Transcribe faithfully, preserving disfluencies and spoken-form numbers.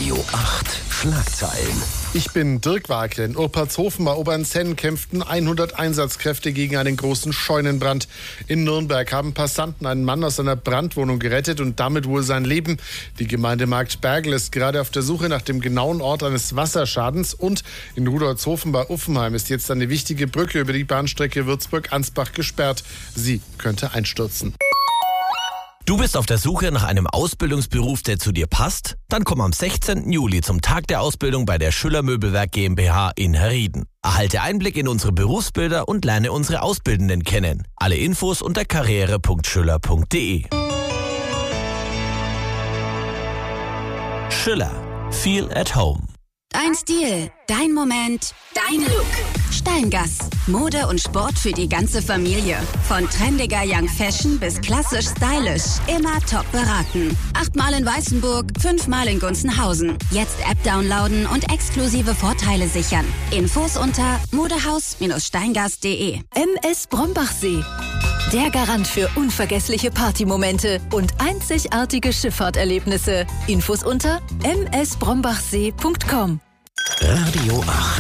Radio acht Schlagzeilen. Ich bin Dirk Wagel. In Urpertshofen bei Obernsenn kämpften hundert Einsatzkräfte gegen einen großen Scheunenbrand. In Nürnberg haben Passanten einen Mann aus einer Brandwohnung gerettet und damit wohl sein Leben. Die Gemeinde Marktbergl ist gerade auf der Suche nach dem genauen Ort eines Wasserschadens. Und in Rudolzhofen bei Uffenheim ist jetzt eine wichtige Brücke über die Bahnstrecke Würzburg-Ansbach gesperrt. Sie könnte einstürzen. Du bist auf der Suche nach einem Ausbildungsberuf, der zu dir passt? Dann komm am sechzehnten Juli zum Tag der Ausbildung bei der Schüller Möbelwerk GmbH in Herrieden. Erhalte Einblick in unsere Berufsbilder und lerne unsere Auszubildenden kennen. Alle Infos unter karriere punkt schüller punkt de. Schüller. Feel at home. Dein Stil, dein Moment, dein Look. Steingass. Mode und Sport für die ganze Familie. Von trendiger Young Fashion bis klassisch stylisch. Immer top beraten. Achtmal in Weißenburg, fünfmal in Gunzenhausen. Jetzt App downloaden und exklusive Vorteile sichern. Infos unter modehaus Strich steingass punkt de. M S Brombachsee. Der Garant für unvergessliche Partymomente und einzigartige Schifffahrterlebnisse. Infos unter m s brombachsee punkt com. Radio acht.